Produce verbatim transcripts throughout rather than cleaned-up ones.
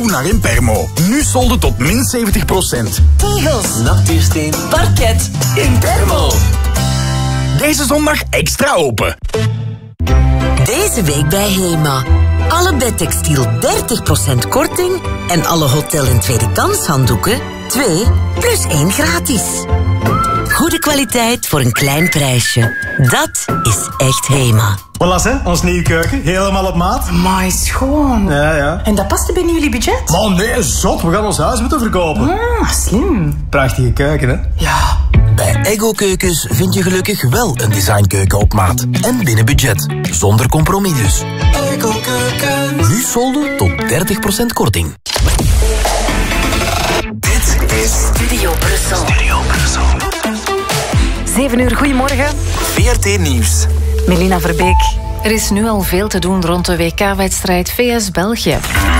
cadeau naar Impermo. Nu solden tot min zeventig procent. Tegels, natuursteen, parket, Impermo. Deze zondag extra open. Deze week bij Hema. Alle bedtextiel dertig procent korting en alle hotel- en tweede kans handdoeken twee plus één gratis. Goede kwaliteit voor een klein prijsje. Dat is echt Hema. Voilà, hè, ons nieuwe keuken. Helemaal op maat. Amai, schoon. Ja, ja. En dat past binnen jullie budget? Man, nee, zot. We gaan ons huis moeten verkopen. Ah, slim. Prachtige keuken, hè? Ja. Bij Eggo Keukens vind je gelukkig wel een designkeuken op maat. En binnen budget. Zonder compromis dus. Eggo Keukens. Nu solden tot dertig procent korting. Dit is Studio Brussel. Studio Brussel. zeven uur, goedemorgen. V R T Nieuws. Melina Verbeek. Er is nu al veel te doen rond de W K-wedstrijd V S-België.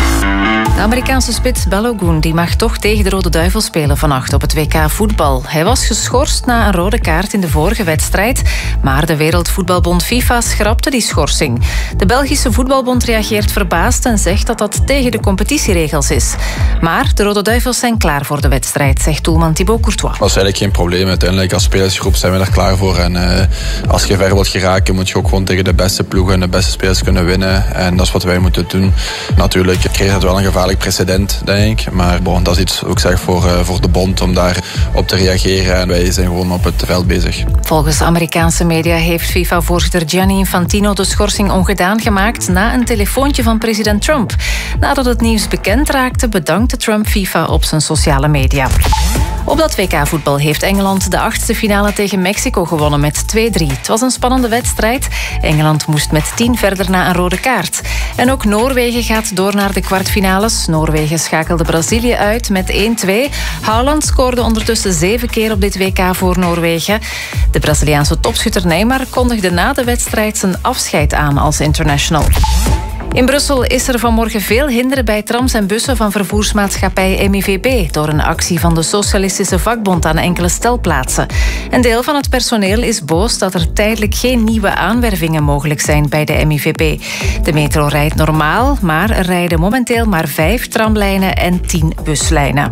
De Amerikaanse spits Balogun die mag toch tegen de Rode Duivels spelen vannacht op het W K voetbal. Hij was geschorst na een rode kaart in de vorige wedstrijd, maar de Wereldvoetbalbond FIFA schrapte die schorsing. De Belgische voetbalbond reageert verbaasd en zegt dat dat tegen de competitieregels is. Maar de Rode Duivels zijn klaar voor de wedstrijd, zegt doelman Thibaut Courtois. Dat is eigenlijk geen probleem. Uiteindelijk als spelersgroep zijn we er klaar voor. En uh, als je ver wilt geraken, moet je ook gewoon tegen de beste ploegen en de beste spelers kunnen winnen. En dat is wat wij moeten doen. Natuurlijk kreeg dat wel een gevaarlijk precedent, denk ik. Maar bon, dat is iets ook zeg voor, uh, voor de bond om daar op te reageren. En wij zijn gewoon op het veld bezig. Volgens Amerikaanse media heeft FIFA-voorzitter Gianni Infantino de schorsing ongedaan gemaakt na een telefoontje van president Trump. Nadat het nieuws bekend raakte, bedankte Trump FIFA op zijn sociale media. Op dat W K-voetbal heeft Engeland de achtste finale tegen Mexico gewonnen met twee drie. Het was een spannende wedstrijd. Engeland moest met tien verder na een rode kaart. En ook Noorwegen gaat door naar de kwartfinales. Noorwegen schakelde Brazilië uit met één twee. Haaland scoorde ondertussen zeven keer op dit W K voor Noorwegen. De Braziliaanse topschutter Neymar kondigde na de wedstrijd zijn afscheid aan als international. In Brussel is er vanmorgen veel hinder bij trams en bussen van vervoersmaatschappij M I V B door een actie van de Socialistische Vakbond aan enkele stelplaatsen. Een deel van het personeel is boos dat er tijdelijk geen nieuwe aanwervingen mogelijk zijn bij de M I V B. De metro rijdt normaal, maar er rijden momenteel maar vijf tramlijnen en tien buslijnen.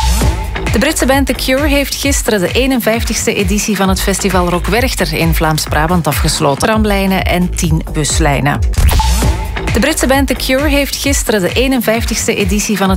De Britse band The Cure heeft gisteren de eenenvijftigste editie van het festival Rock Werchter in Vlaams-Brabant afgesloten. Tramlijnen en tien buslijnen. De Britse band The Cure heeft gisteren de eenenvijftigste editie van het